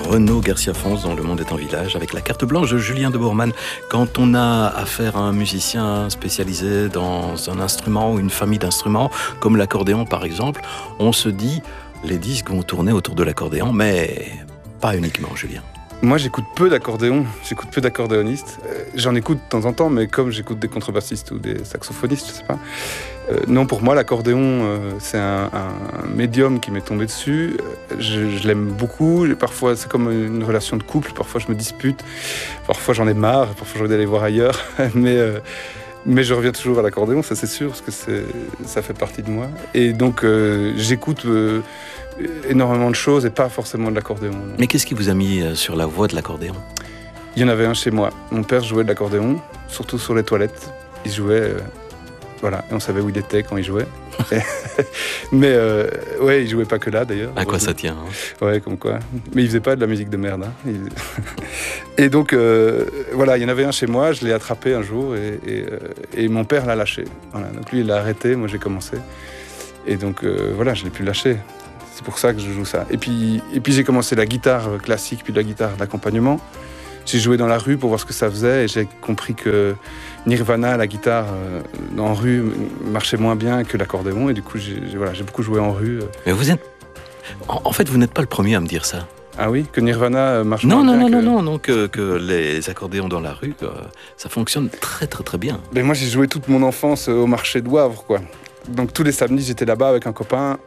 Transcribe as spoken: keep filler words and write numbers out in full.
Renaud Garcia-Fons dans Le Monde est un village avec la carte blanche de Julien de Bourman. Quand on a affaire à un musicien spécialisé dans un instrument ou une famille d'instruments, comme l'accordéon par exemple, on se dit les disques vont tourner autour de l'accordéon, mais pas uniquement, Julien. Moi, j'écoute peu d'accordéon, j'écoute peu d'accordéonistes. Euh, j'en écoute de temps en temps, mais comme j'écoute des contrebassistes ou des saxophonistes, je sais pas. Euh, non, pour moi, l'accordéon, euh, c'est un, un médium qui m'est tombé dessus. Je, je l'aime beaucoup. Parfois, c'est comme une relation de couple. Parfois, je me dispute. Parfois, j'en ai marre. Parfois, j'ai envie d'aller voir ailleurs. mais, euh, mais je reviens toujours à l'accordéon, ça c'est sûr, parce que c'est, ça fait partie de moi. Et donc, euh, j'écoute... Euh, énormément de choses et pas forcément de l'accordéon. Non. Mais qu'est-ce qui vous a mis sur la voie de l'accordéon ? Il y en avait un chez moi. Mon père jouait de l'accordéon, surtout sur les toilettes. Il jouait, euh, voilà, et on savait où il était quand il jouait. Mais euh, ouais, il jouait pas que là d'ailleurs. À quoi ça tient hein ? Ouais, comme quoi. Mais il faisait pas de la musique de merde. Hein. Il... et donc euh, voilà, il y en avait un chez moi. Je l'ai attrapé un jour et, et, euh, et mon père l'a lâché. Voilà, donc lui il l'a arrêté, moi j'ai commencé. Et donc euh, voilà, je l'ai pu lâcher. C'est pour ça que je joue ça. Et puis, et puis j'ai commencé la guitare classique, puis la guitare d'accompagnement. J'ai joué dans la rue pour voir ce que ça faisait et j'ai compris que Nirvana, la guitare euh, en rue, marchait moins bien que l'accordéon. Et du coup, j'ai, j'ai, voilà, j'ai beaucoup joué en rue. Mais vous êtes... En, en fait, vous n'êtes pas le premier à me dire ça. Ah oui, que Nirvana marche non, moins non, bien non, que... Non, non, non, que, que les accordéons dans la rue, euh, ça fonctionne très, très, très bien. Mais moi, j'ai joué toute mon enfance au marché de Wavre, quoi. Donc tous les samedis, j'étais là-bas avec un copain